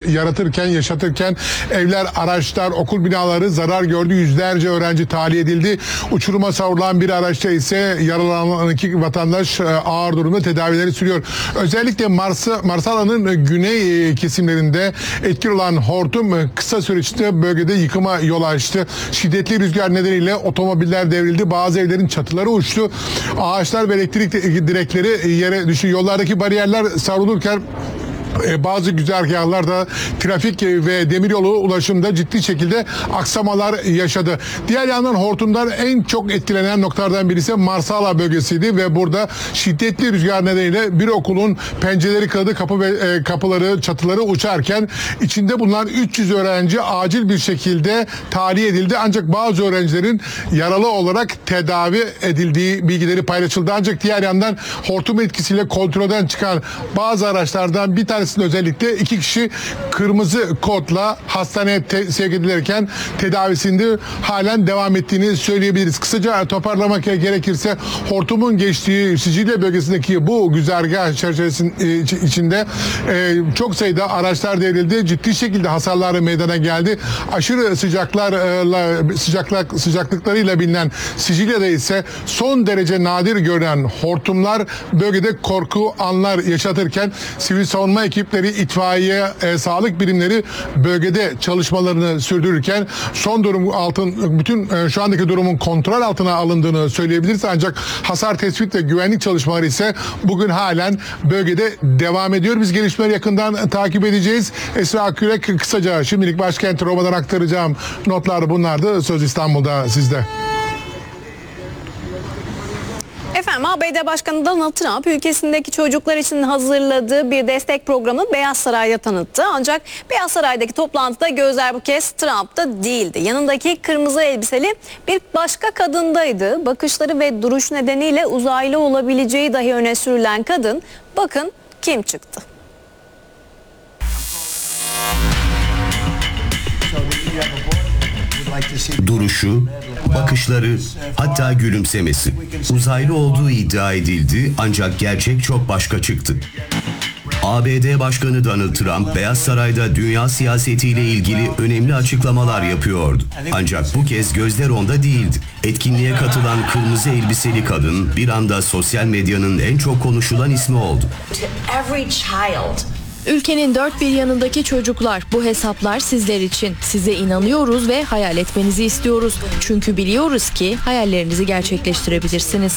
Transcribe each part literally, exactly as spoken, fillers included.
yaratırken, yaşatırken evler, araçlar, okul binaları zarar gördü. Yüzlerce öğrenci tahliye edildi. Uçuruma savrulan bir araçta ise yaralanan iki vatandaş ağır durumda tedavileri sürüyor. Özellikle Marsa, Marsala'nın güney kesimlerinde etkili olan hortum kısa süre içinde bölgede yıkıma yol açtı. Şiddetli rüzgar nedeniyle otomobiller devrildi. Bazı evlerin çatıları uçtu. Ağaçlar ve elektrik direkleri yere düştü. Yollardaki bariyerler savrulurken bazı güzergahlarda trafik ve demiryolu ulaşımda ciddi şekilde aksamalar yaşadı. Diğer yandan hortumdan en çok etkilenen noktalardan birisi Marsala bölgesiydi ve burada şiddetli rüzgar nedeniyle bir okulun pencereleri kırıldı, kapı ve kapıları, çatıları uçarken içinde bulunan üç yüz öğrenci acil bir şekilde tahliye edildi. Ancak bazı öğrencilerin yaralı olarak tedavi edildiği bilgileri paylaşıldı. Ancak diğer yandan hortum etkisiyle kontrolden çıkan bazı araçlardan bir tanesi özellikle iki kişi kırmızı kodla hastaneye te- sevk edilirken tedavisinde halen devam ettiğini söyleyebiliriz. Kısaca toparlamak gerekirse hortumun geçtiği Sicilya bölgesindeki bu güzergah çerçevesinin içinde e, çok sayıda araçlar devrildi. Ciddi şekilde hasarlar meydana geldi. Aşırı sıcaklarla sıcaklık sıcaklıklarıyla bilinen Sicilya'da ise son derece nadir görülen hortumlar bölgede korku anlar yaşatırken sivil savunma ekipleri, itfaiye, e, sağlık birimleri bölgede çalışmalarını sürdürürken son durum altın bütün e, şu andaki durumun kontrol altına alındığını söyleyebiliriz. Ancak hasar tespit ve güvenlik çalışmaları ise bugün halen bölgede devam ediyor. Biz gelişmeleri yakından takip edeceğiz. Esra Akürek kısaca şimdilik başkent Roma'dan aktaracağım notlar bunlardı. Söz İstanbul'da sizde. Efendim A B D Başkanı Donald Trump ülkesindeki çocuklar için hazırladığı bir destek programı Beyaz Saray'da tanıttı. Ancak Beyaz Saray'daki toplantıda gözler bu kez Trump'ta değildi. Yanındaki kırmızı elbiseli bir başka kadındaydı. Bakışları ve duruş nedeniyle uzaylı olabileceği dahi öne sürülen kadın bakın kim çıktı. Duruşu, bakışları, hatta gülümsemesi. Uzaylı olduğu iddia edildi ancak gerçek çok başka çıktı. A B D Başkanı Donald Trump, Beyaz Saray'da dünya siyasetiyle ilgili önemli açıklamalar yapıyordu. Ancak bu kez gözler onda değildi. Etkinliğe katılan kırmızı elbiseli kadın bir anda sosyal medyanın en çok konuşulan ismi oldu. Ülkenin dört bir yanındaki çocuklar, bu hesaplar sizler için. Size inanıyoruz ve hayal etmenizi istiyoruz. Çünkü biliyoruz ki hayallerinizi gerçekleştirebilirsiniz.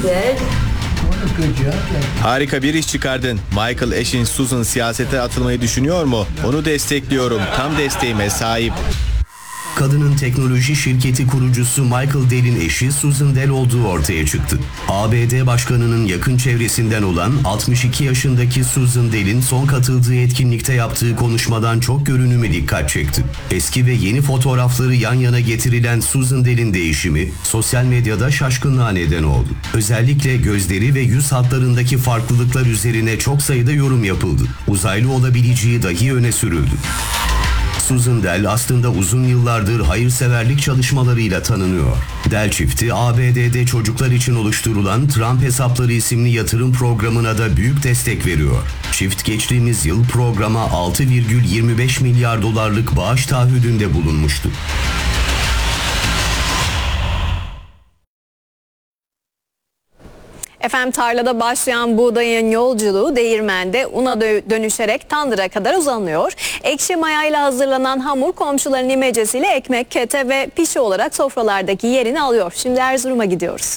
Harika bir iş çıkardın. Michael eşin Susan siyasete atılmayı düşünüyor mu? Onu destekliyorum. Tam desteğime sahip. Kadının teknoloji şirketi kurucusu Michael Dell'in eşi Susan Dell olduğu ortaya çıktı. A B D Başkanı'nın yakın çevresinden olan altmış iki yaşındaki Susan Dell'in son katıldığı etkinlikte yaptığı konuşmadan çok görünümü dikkat çekti. Eski ve yeni fotoğrafları yan yana getirilen Susan Dell'in değişimi sosyal medyada şaşkınlığa neden oldu. Özellikle gözleri ve yüz hatlarındaki farklılıklar üzerine çok sayıda yorum yapıldı. Uzaylı olabileceği dahi öne sürüldü. Susan Dell aslında uzun yıllardır hayırseverlik çalışmalarıyla tanınıyor. Dell çifti A B D'de çocuklar için oluşturulan Trump Hesapları isimli yatırım programına da büyük destek veriyor. Çift geçtiğimiz yıl programa altı virgül yirmi beş milyar dolarlık bağış taahhüdünde bulunmuştu. Efendim tarlada başlayan buğdayın yolculuğu değirmende una dönüşerek tandıra kadar uzanıyor. Ekşi mayayla hazırlanan hamur komşuların imecesiyle ekmek, kete ve pişi olarak sofralardaki yerini alıyor. Şimdi Erzurum'a gidiyoruz.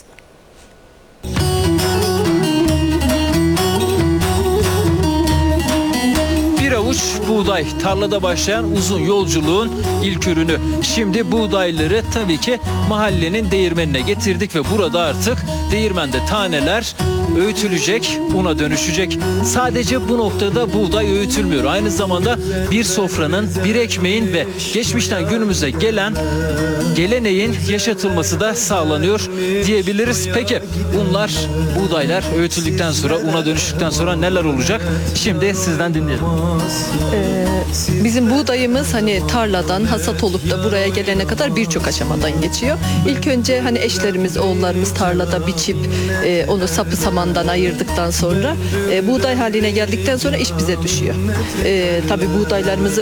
Bir avuç buğday, tarlada başlayan uzun yolculuğun ilk ürünü. Şimdi buğdayları tabii ki mahallenin değirmenine getirdik ve burada artık değirmende taneler öğütülecek, una dönüşecek. Sadece bu noktada buğday öğütülmüyor. Aynı zamanda bir sofranın, bir ekmeğin ve geçmişten günümüze gelen geleneğin yaşatılması da sağlanıyor diyebiliriz. Peki bunlar, buğdaylar öğütüldükten sonra, una dönüştükten sonra neler olacak? Şimdi sizden dinleyelim. Ee, bizim buğdayımız hani tarladan hasat olup da buraya gelene kadar birçok aşamadan geçiyor. İlk önce hani eşlerimiz, oğullarımız tarlada biçip e, onu sapı samandan ayırdıktan sonra e, buğday haline geldikten sonra iş bize düşüyor. E, tabii buğdaylarımızı